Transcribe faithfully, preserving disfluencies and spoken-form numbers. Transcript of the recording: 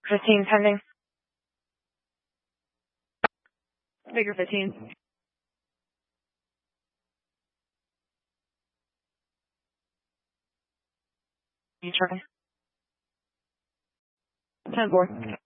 fifteen pending. Figure fifteen. You try. ten four.